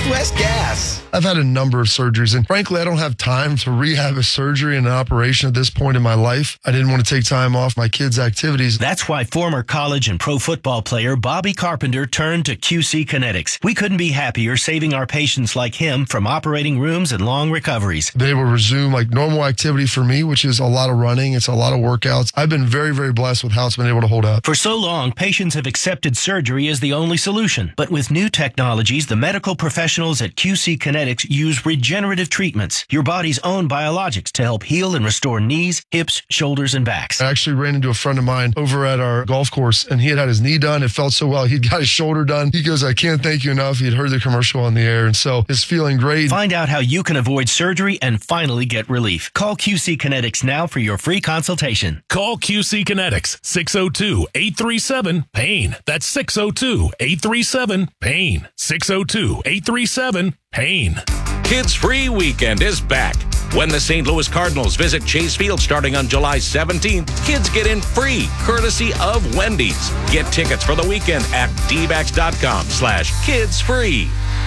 Southwest Gas. I've had a number of surgeries, and frankly, I don't have time to rehab a surgery and an operation at this point in my life. I didn't want to take time off my kids' activities. That's why former college and pro football player Bobby Carpenter turned to QC Kinetics. We couldn't be happier saving our patients like him from operating rooms and long recoveries. Been able to resume like normal activity for me, which is a lot of running. It's a lot of workouts. I've been very, very blessed with how it's been able to hold up. For so long, patients have accepted surgery as the only solution. But with new technologies, the medical professionals at QC Kinetics use regenerative treatments, your body's own biologics, to help heal and restore knees, hips, shoulders, and backs. I actually ran into a friend of mine over at our golf course, and he had his knee done. It felt so well. He'd got his shoulder done. He goes, I can't thank you enough. He'd heard the commercial on the air, and so it's feeling great. Find out how you can avoid surgery and finally get relief. Call QC Kinetics now for your free consultation. Call QC Kinetics, 602-837-PAIN. That's 602-837-PAIN. 602-837-PAIN. Kids Free Weekend is back. When the St. Louis Cardinals visit Chase Field starting on July 17th, kids get in free, courtesy of Wendy's. Get tickets for the weekend at dbacks.com/kidsfree.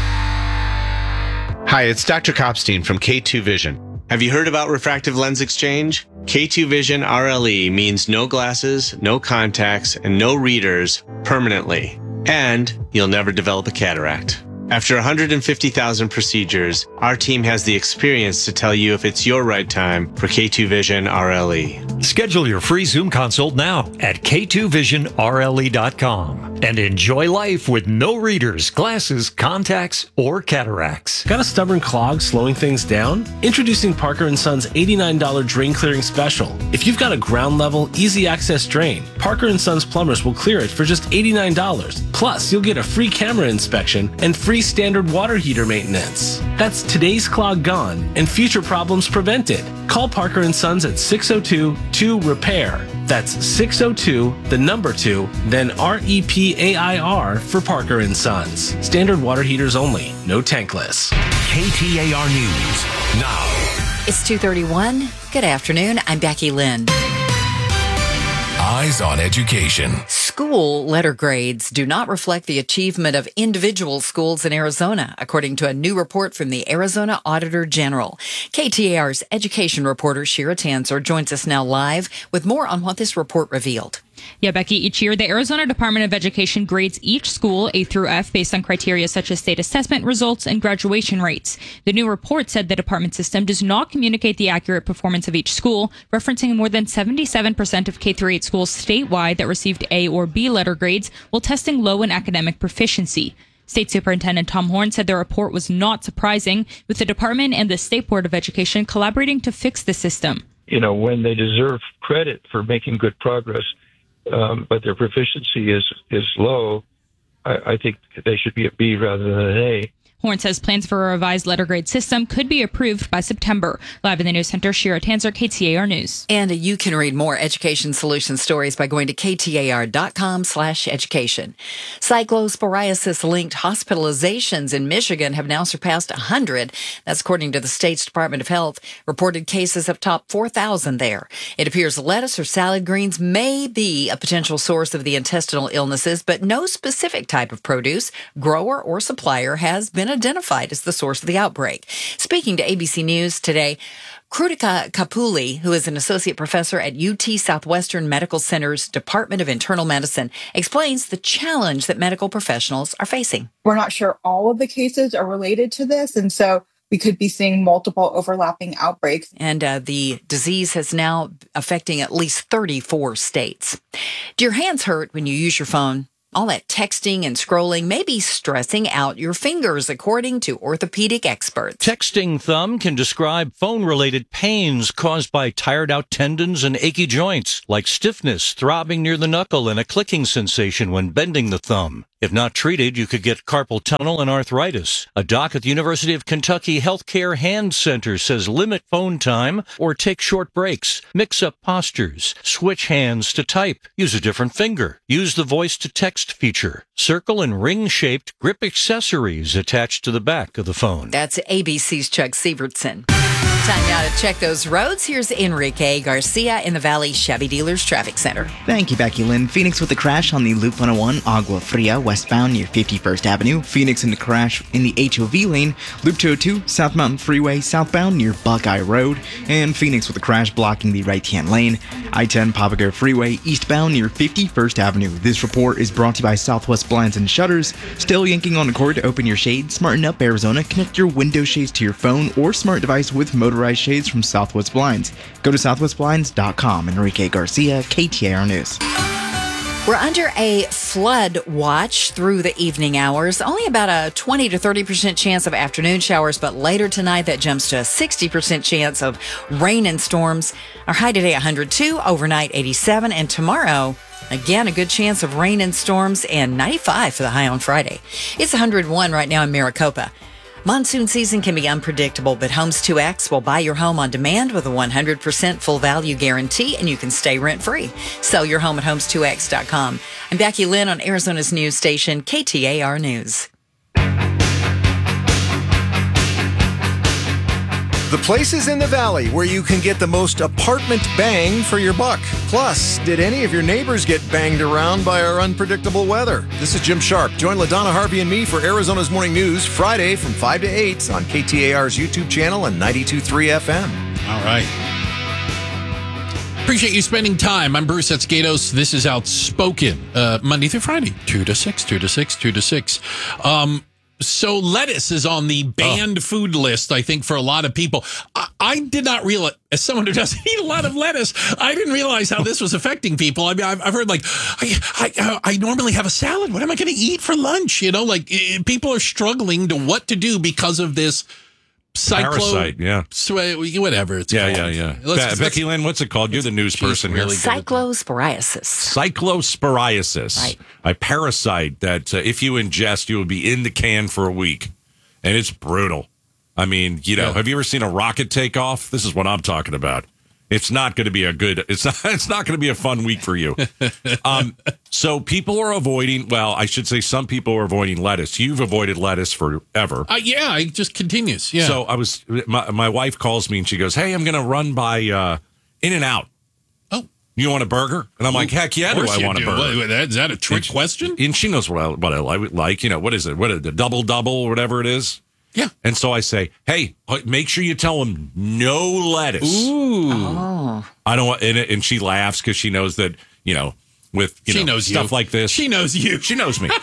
Hi, it's Dr. Kopstein from K2 Vision. Have you heard about refractive lens exchange? K2 Vision RLE means no glasses, no contacts, and no readers permanently. And you'll never develop a cataract. After 150,000 procedures, our team has the experience to tell you if it's your right time for K2 Vision RLE. Schedule your free Zoom consult now at k2visionrle.com and enjoy life with no readers, glasses, contacts, or cataracts. Got a stubborn clog slowing things down? Introducing Parker & Son's $89 drain clearing special. If you've got a ground level, easy access drain, Parker & Son's plumbers will clear it for just $89. Plus, you'll get a free camera inspection and free standard water heater maintenance. That's today's clog gone and future problems prevented. Call Parker & Sons at 602-2-REPAIR. That's 602-2, then REPAIR for Parker & Sons. Standard water heaters only, no tankless. KTAR News now. It's 2:31. Good afternoon. I'm Becky Lynn. Eyes on Education. School letter grades do not reflect the achievement of individual schools in Arizona, according to a new report from the Arizona Auditor General. KTAR's education reporter Shira Tanzer joins us now live with more on what this report revealed. Yeah, Becky, each year, the Arizona Department of Education grades each school A through F based on criteria such as state assessment results and graduation rates. The new report said the department system does not communicate the accurate performance of each school, referencing more than 77% of K-8 schools statewide that received A or B letter grades while testing low in academic proficiency. State Superintendent Tom Horn said the report was not surprising, with the department and the State Board of Education collaborating to fix the system. You know, when they deserve credit for making good progress, but their proficiency is low, I think they should be a B rather than an A. Horn says plans for a revised letter grade system could be approved by September. Live in the News Center, Shira Tanzer, KTAR News. And you can read more Education Solution stories by going to ktar.com/education. Cyclosporiasis-linked hospitalizations in Michigan have now surpassed 100. That's according to the state's Department of Health. Reported cases have topped 4,000 there. It appears lettuce or salad greens may be a potential source of the intestinal illnesses, but no specific type of produce, grower, or supplier has been identified as the source of the outbreak. Speaking to ABC News today, Krutika Kapuli, who is an associate professor at UT Southwestern Medical Center's Department of Internal Medicine, explains the challenge that medical professionals are facing. We're not sure all of the cases are related to this, and so we could be seeing multiple overlapping outbreaks. And the disease is now affecting at least 34 states. Do your hands hurt when you use your phone? All that texting and scrolling may be stressing out your fingers, according to orthopedic experts. Texting thumb can describe phone-related pains caused by tired-out tendons and achy joints, like stiffness, throbbing near the knuckle, and a clicking sensation when bending the thumb. If not treated, you could get carpal tunnel and arthritis. A doc at the University of Kentucky Healthcare Hand Center says limit phone time or take short breaks. Mix up postures. Switch hands to type. Use a different finger. Use the voice-to-text feature. Circle and ring-shaped grip accessories attached to the back of the phone. That's ABC's Chuck Sievertson. Time now to check those roads. Here's Enrique Garcia in the Valley Chevy Dealers Traffic Center. Thank you, Becky Lynn. Phoenix with a crash on the Loop 101, Agua Fria, westbound near 51st Avenue. Phoenix in the crash in the HOV lane, Loop 202, South Mountain Freeway, southbound near Buckeye Road. And Phoenix with a crash blocking the right-hand lane, I-10 Papago Freeway, eastbound near 51st Avenue. This report is brought to you by Southwest Blinds and Shutters. Still yanking on the cord to open your shade? Smarten up, Arizona. Connect your window shades to your phone or smart device with motorized shades from Southwest Blinds. Go to southwestblinds.com. Enrique Garcia, KTAR News. We're under a flood watch through the evening hours. Only about a 20 to 30% chance of afternoon showers, but later tonight that jumps to a 60% chance of rain and storms. Our high today 102, overnight 87, and tomorrow, again, a good chance of rain and storms, and 95 for the high on Friday. It's 101 right now in Maricopa. Monsoon season can be unpredictable, but Homes 2X will buy your home on demand with a 100% full value guarantee, and you can stay rent-free. Sell your home at homes2x.com. I'm Becky Lynn on Arizona's news station, KTAR News. The places in the valley where you can get the most apartment bang for your buck. Plus, did any of your neighbors get banged around by our unpredictable weather? This is Jim Sharp. Join LaDonna Harvey and me for Arizona's Morning News Friday from 5 to 8 on KTAR's YouTube channel and 92.3 FM. All right. Appreciate you spending time. I'm Bruce Gatos. This is Outspoken, Monday through Friday, 2 to 6, 2 to 6, 2 to 6. So lettuce is on the banned food list, I think, for a lot of people. I did not realize, as someone who doesn't eat a lot of lettuce, I didn't realize how this was affecting people. I mean, I've heard, like, I normally have a salad. What am I going to eat for lunch? You know, like, people are struggling to what to do because of this Parasite, yeah. Whatever it's called. Yeah. Becky Lynn, what's it called? You're the news person here. Cyclosporiasis. Cyclosporiasis. Right. A parasite that if you ingest, you will be in the can for a week. And it's brutal. I mean, have you ever seen a rocket take off? This is what I'm talking about. It's not going to be it's not going to be a fun week for you. So people are avoiding, I should say some people are avoiding lettuce. You've avoided lettuce forever. Yeah, it just continues. Yeah. So my wife calls me and she goes, "Hey, I'm going to run by In-N-Out. Oh. You want a burger?" And I'm like, "Heck yeah, do I want a burger." Is that a trick question? And she knows what I like. What is it? What is the double or whatever it is? Yeah. And so I say, "Hey, make sure you tell them no lettuce." Ooh. Oh. I don't want in it. And she laughs because she knows that, with she knows stuff like this. She knows you. She knows me.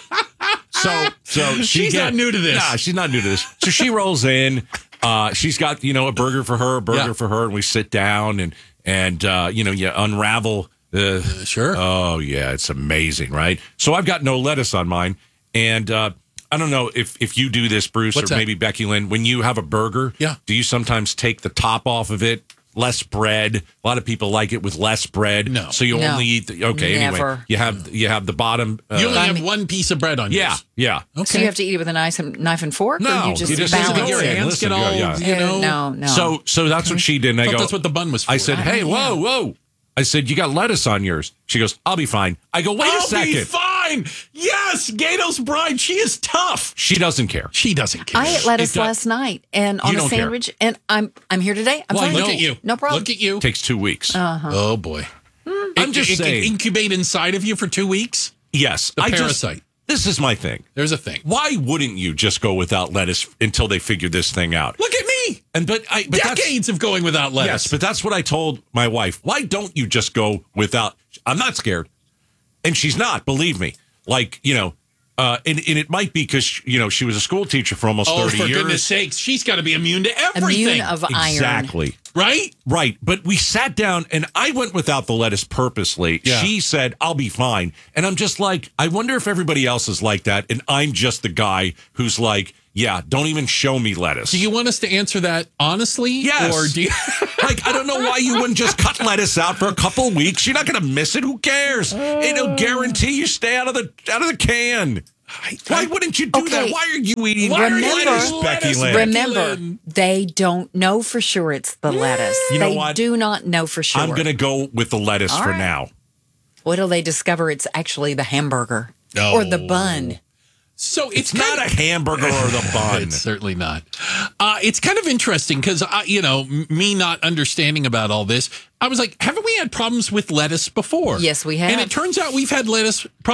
So she's not new to this. Nah, she's not new to this. So she rolls in. She's got, a burger for her, for her, and we sit down and you unravel. Sure. Oh yeah, it's amazing, right? So I've got no lettuce on mine, and I don't know if you do this, Bruce, or maybe Becky Lynn. When you have a burger, do you sometimes take the top off of it? Less bread. A lot of people like it with less bread. No. So you only eat anyway. You have the bottom. You only have one piece of bread on yours. Yeah. Okay. So you have to eat it with a knife and fork? No, or you just balance your it? hands get all, No. So that's what she did. And I go, that's what the bun was for. I said, "Hey, whoa." I said, "You got lettuce on yours." She goes, "I'll be fine." I go, "Wait a second. I'll be fine." Yes, Gato's bride. She is tough. She doesn't care. She doesn't care. I ate lettuce last night and on a sandwich, and I'm here today. I'm fine. Look at you. No problem. Look at you. Takes 2 weeks. Uh-huh. Oh boy. I'm just saying. It can incubate inside of you for 2 weeks. Yes, the parasite. This is my thing. There's a thing. Why wouldn't you just go without lettuce until they figure this thing out? Look at me. But decades of going without lettuce. Yes, but that's what I told my wife. Why don't you just go without? I'm not scared, and she's not. Believe me. Like and it might be because she was a school teacher for almost 30 years. Oh, for goodness sakes, she's got to be immune to everything. Immune of iron. Exactly. Right. But we sat down, and I went without the lettuce purposely. Yeah. She said, "I'll be fine," and I'm just like, I wonder if everybody else is like that, and I'm just the guy who's like, yeah, don't even show me lettuce. Do you want us to answer that honestly? Yes. Or do you... I don't know why you wouldn't just cut lettuce out for a couple of weeks. You're not going to miss it. Who cares? It'll guarantee you stay out of the can. Why wouldn't you do that? Why are you eating lettuce, Becky Lynn? Remember, they don't know for sure it's the lettuce. You know they what? do not know for sure. I'm going to go with the lettuce for now. What till they discover it's actually the hamburger or the bun? So it's not a hamburger or the bun. It's certainly not. It's kind of interesting because, me not understanding about all this, I was like, haven't we had problems with lettuce before? Yes, we have. And it turns out we've had lettuce